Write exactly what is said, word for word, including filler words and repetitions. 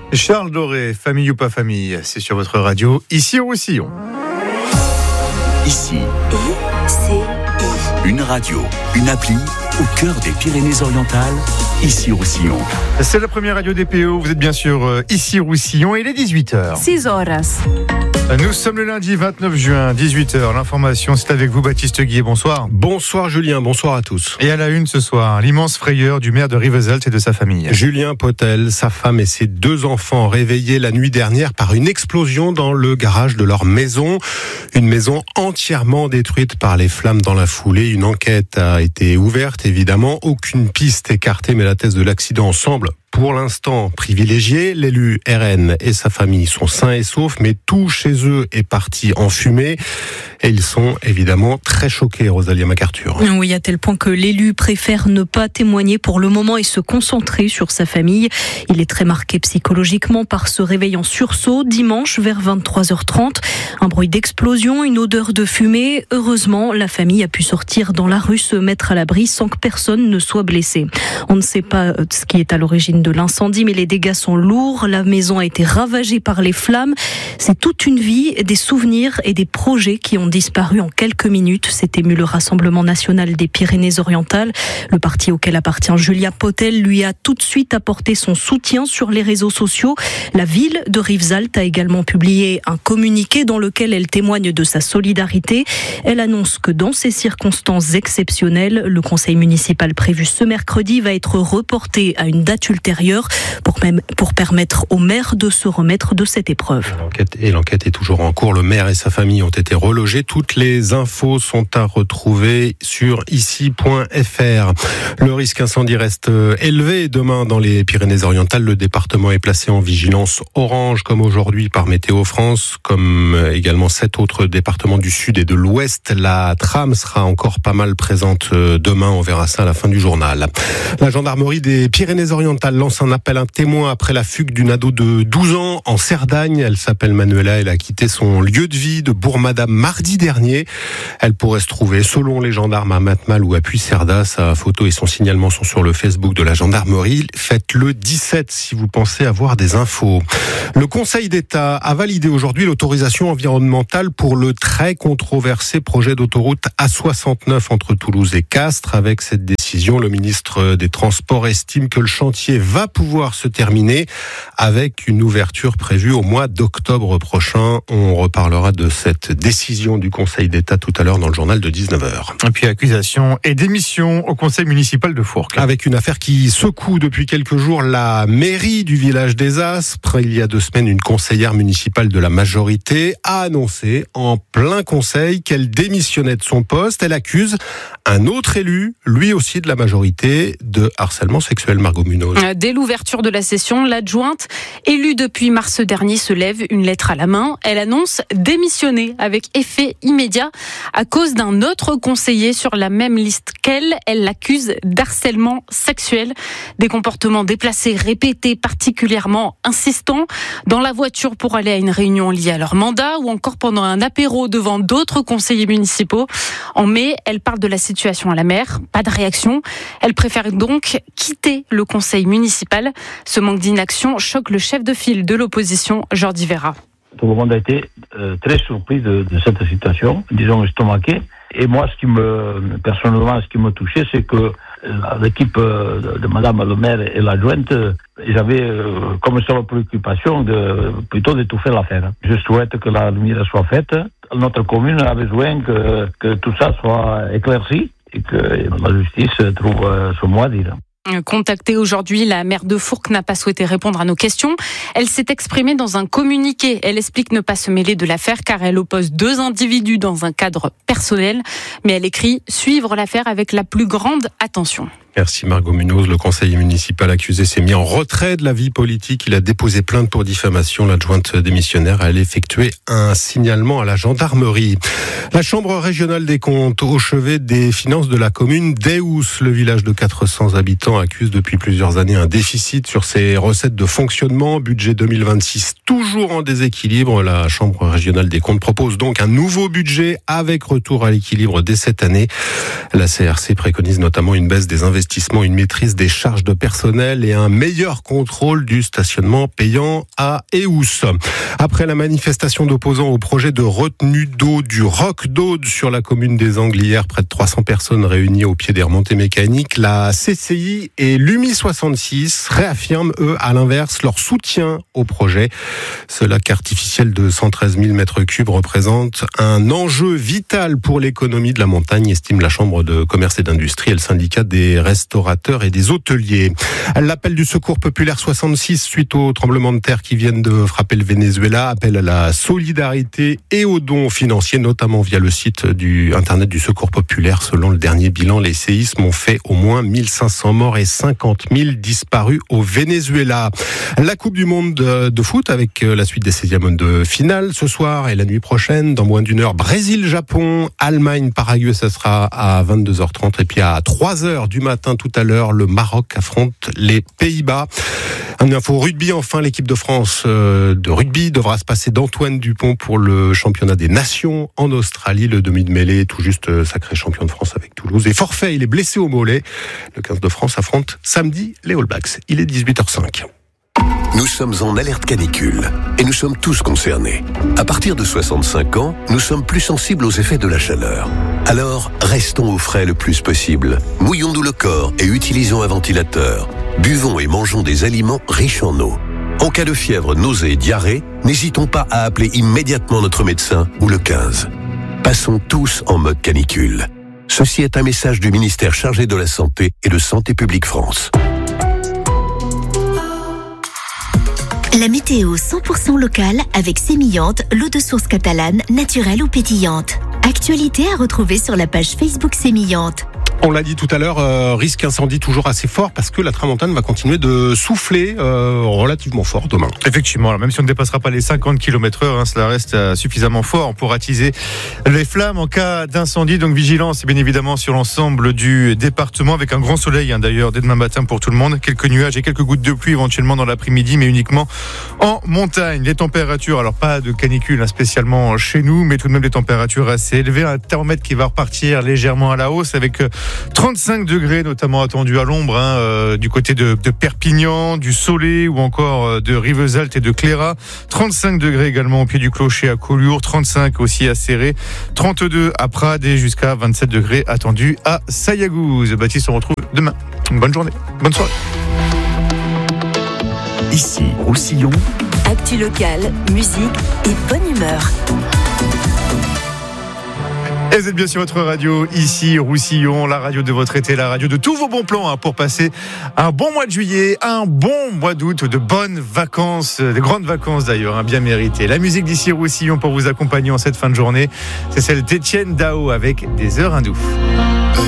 Charles Doré, famille ou pas famille, c'est sur votre radio, ici au Roussillon. Ici, une radio, une appli au cœur des Pyrénées-Orientales, ici au Roussillon. C'est la première radio des P O, vous êtes bien sûr euh, ici au Roussillon, et il est dix-huit heures. six heures. Nous sommes le lundi vingt-neuf juin, dix-huit heures. L'information, c'est avec vous, Baptiste Guillet. Bonsoir. Bonsoir Julien, bonsoir à tous. Et à la une ce soir, l'immense frayeur du maire de Rivesaltes et de sa famille. Julien Potel, sa femme et ses deux enfants réveillés la nuit dernière par une explosion dans le garage de leur maison. Une maison entièrement détruite par les flammes dans la foulée. Une enquête a été ouverte, évidemment. Aucune piste écartée, mais la thèse de l'accident semble pour l'instant privilégié. L'élu R N et sa famille sont sains et saufs, mais tout chez eux est parti en fumée. Et ils sont évidemment très choqués, Rosalia MacArthur. Oui, à tel point que l'élu préfère ne pas témoigner pour le moment et se concentrer sur sa famille. Il est très marqué psychologiquement par ce réveil en sursaut dimanche vers vingt-trois heures trente. Un bruit d'explosion, une odeur de fumée. Heureusement, la famille a pu sortir dans la rue, se mettre à l'abri sans que personne ne soit blessé. On ne sait pas ce qui est à l'origine de l'incendie, mais les dégâts sont lourds. La maison a été ravagée par les flammes. C'est toute une vie, des souvenirs et des projets qui ont disparu en quelques minutes. C'est ému le Rassemblement national des Pyrénées-Orientales. Le parti auquel appartient Julien Potel lui a tout de suite apporté son soutien sur les réseaux sociaux. La ville de Rivesaltes a également publié un communiqué dans lequel elle témoigne de sa solidarité. Elle annonce que dans ces circonstances exceptionnelles, le conseil municipal prévu ce mercredi va être reporté à une date ultérieure pour, même, pour permettre au maire de se remettre de cette épreuve. L'enquête, et l'enquête est toujours en cours. Le maire et sa famille ont été relogés. Toutes les infos sont à retrouver sur ici point f r. Le risque incendie reste élevé. Demain, dans les Pyrénées-Orientales, le département est placé en vigilance orange, comme aujourd'hui par Météo France, comme également sept autres départements du sud et de l'ouest. La trame sera encore pas mal présente demain. On verra ça à la fin du journal. La gendarmerie des Pyrénées-Orientales lance un appel à un témoin après la fugue d'une ado de douze ans en Cerdagne. Elle s'appelle Manuela. Elle a quitté son lieu de vie de Bourg-Madame mardi dernier. Elle pourrait se trouver, selon les gendarmes, à Mathemal ou à Puy-Cerda. Sa photo et son signalement sont sur le Facebook de la gendarmerie. Faites-le dix-sept si vous pensez avoir des infos. Le Conseil d'État a validé aujourd'hui l'autorisation environnementale pour le très controversé projet d'autoroute A soixante-neuf entre Toulouse et Castres. Avec cette décision, le ministre des Transports estime que le chantier va pouvoir se terminer avec une ouverture prévue au mois d'octobre prochain. On reparlera de cette décision du Conseil d'État tout à l'heure dans le journal de dix-neuf heures. Et puis accusation et démission au conseil municipal de Fourques. Avec une affaire qui secoue depuis quelques jours la mairie du village des Aspres. Il y a deux semaines, une conseillère municipale de la majorité a annoncé en plein conseil qu'elle démissionnait de son poste. Elle accuse un autre élu, lui aussi de la majorité, de harcèlement sexuel. Margot Munoz. Dès l'ouverture de la session, l'adjointe, élue depuis mars dernier, se lève, une lettre à la main. Elle annonce démissionner avec effet immédiat à cause d'un autre conseiller sur la même liste qu'elle. Elle l'accuse d'harcèlement sexuel, des comportements déplacés répétés, particulièrement insistants, dans la voiture pour aller à une réunion liée à leur mandat ou encore pendant un apéro devant d'autres conseillers municipaux. En mai, elle parle de la situation à la maire. Pas de réaction. Elle préfère donc quitter le conseil municipal. Ce manque d'inaction choque le chef de file de l'opposition, Jordi Vera. Tout le monde a été euh, très surpris de, de cette situation, disons estomaqué. Et moi, ce qui me, personnellement, ce qui me touchait, c'est que euh, l'équipe euh, de, de Madame le maire et l'adjointe, euh, j'avais euh, comme seule préoccupation de plutôt d'étouffer l'affaire. Je souhaite que la lumière soit faite. Notre commune a besoin que, que tout ça soit éclairci et que la justice trouve euh, son mot à dire. Contactée aujourd'hui, la maire de Fourques n'a pas souhaité répondre à nos questions. Elle s'est exprimée dans un communiqué. Elle explique ne pas se mêler de l'affaire car elle oppose deux individus dans un cadre personnel. Mais elle écrit suivre l'affaire avec la plus grande attention. Merci Margot Munoz. Le conseiller municipal accusé s'est mis en retrait de la vie politique. Il a déposé plainte pour diffamation. L'adjointe démissionnaire a effectué un signalement à la gendarmerie. La chambre régionale des comptes au chevet des finances de la commune d'Eous, le village de quatre cents habitants, accuse depuis plusieurs années un déficit sur ses recettes de fonctionnement. Budget deux mille vingt-six toujours en déséquilibre. La Chambre régionale des comptes propose donc un nouveau budget avec retour à l'équilibre dès cette année. La C R C préconise notamment une baisse des investissements, une maîtrise des charges de personnel et un meilleur contrôle du stationnement payant à Eous. Après la manifestation d'opposants au projet de retenue d'eau du Roc d'Aude sur la commune des Angles hier, près de trois cents personnes réunies au pied des remontées mécaniques, la C C I et l'U M I soixante-six réaffirment, eux, à l'inverse, leur soutien au projet. Ce lac artificiel de cent treize mille mètres cubes représente un enjeu vital pour l'économie de la montagne, estime la Chambre de commerce et d'industrie et le syndicat des restaurateurs et des hôteliers. L'appel du Secours populaire soixante-six suite aux tremblements de terre qui viennent de frapper le Venezuela appelle à la solidarité et aux dons financiers, notamment via le site du Internet du Secours populaire. Selon le dernier bilan, les séismes ont fait au moins mille cinq cents morts et cinquante mille disparus au Venezuela. La Coupe du Monde de foot avec la suite des seizièmes de finale ce soir et la nuit prochaine. Dans moins d'une heure, Brésil-Japon, Allemagne-Paraguay, ça sera à vingt-deux heures trente. Et puis à trois heures du matin tout à l'heure, le Maroc affronte les Pays-Bas. Un info rugby, enfin, l'équipe de France de rugby devra se passer d'Antoine Dupont pour le championnat des nations en Australie. Le demi de mêlée, tout juste sacré champion de France avec Toulouse. Et forfait, il est blessé au mollet. Le quinze de France affronte samedi les All Blacks. Il est dix-huit heures cinq. Nous sommes en alerte canicule et nous sommes tous concernés. À partir de soixante-cinq ans, nous sommes plus sensibles aux effets de la chaleur. Alors, restons au frais le plus possible. Mouillons-nous le corps et utilisons un ventilateur. Buvons et mangeons des aliments riches en eau. En cas de fièvre, nausée et diarrhée, n'hésitons pas à appeler immédiatement notre médecin ou le quinze. Passons tous en mode canicule. Ceci est un message du ministère chargé de la Santé et de Santé publique France. La météo cent pour cent locale avec Sémillante, l'eau de source catalane, naturelle ou pétillante. Actualité à retrouver sur la page Facebook Sémillante. On l'a dit tout à l'heure, euh, risque incendie toujours assez fort parce que la tramontane va continuer de souffler euh, relativement fort demain. Effectivement, alors même si on ne dépassera pas les cinquante kilomètres heure, hein, cela reste euh, suffisamment fort pour attiser les flammes en cas d'incendie. Donc vigilance, bien évidemment, sur l'ensemble du département avec un grand soleil hein, d'ailleurs dès demain matin pour tout le monde. Quelques nuages et quelques gouttes de pluie éventuellement dans l'après-midi, mais uniquement en montagne. Les températures, alors pas de canicule hein, spécialement chez nous, mais tout de même des températures assez élevées. Un thermomètre qui va repartir légèrement à la hausse avec... Euh, trente-cinq degrés notamment attendus à l'ombre hein, euh, du côté de, de Perpignan, du Soleil ou encore euh, de Rivesaltes et de Cléra. trente-cinq degrés également au pied du clocher à Collioure, trente-cinq aussi à Céré, trente-deux à Prades et jusqu'à vingt-sept degrés attendus à Sayagouz. Baptiste, on retrouve demain. Une bonne journée, bonne soirée. Ici, Roussillon. Actu locale, musique et bonne humeur. Et vous êtes bien sur votre radio, ici Roussillon, la radio de votre été, la radio de tous vos bons plans hein, pour passer un bon mois de juillet, un bon mois d'août, de bonnes vacances, de grandes vacances d'ailleurs, hein, bien méritées. La musique d'ici Roussillon pour vous accompagner en cette fin de journée, c'est celle d'Étienne Dao avec Des heures hindoues.